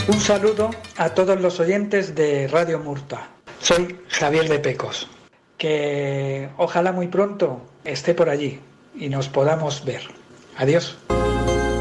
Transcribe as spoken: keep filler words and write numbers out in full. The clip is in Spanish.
Un saludo a todos los oyentes de Radio Murta. Soy Javier de Pecos. Que ojalá muy pronto esté por allí y nos podamos ver. Adiós.